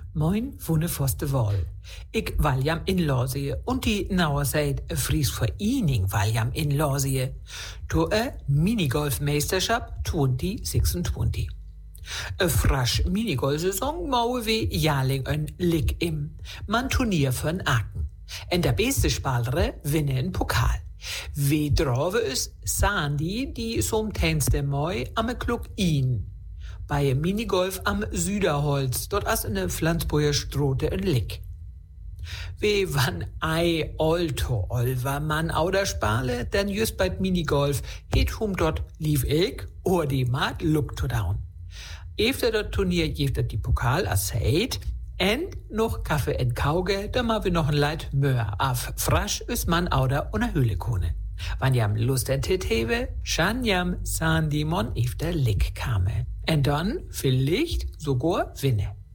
Moin vunne foste Wol. Ik waljam in Lorsie und die nauer seid Fries Verening waljam in Lorsie. To Minigolfmeisterschap 2026. Frasch Minigolfsaison maue we jaarling een lik im. Man Turnier van Aken. En de beste spalere winnen een pokaal. We draven is Sandy die somtijds de mooi am klok in. Bei Minigolf am Süderholz, dort as in de Flensburger Strote een lik. We van ei olto olver man ouder spale, denn just bei Minigolf het hum dort lief ik, oor die maat look to down. Efter dat Turnier geeft dat die Pokal as heit, en noch Kaffee en Kauge, da ma we noch een leid Möhr af frasch is man ouder una Höhle kone. Wann jam Lust en tit hewe, schan jam san die mon efter lik kame. En dann vielleicht sogar winne.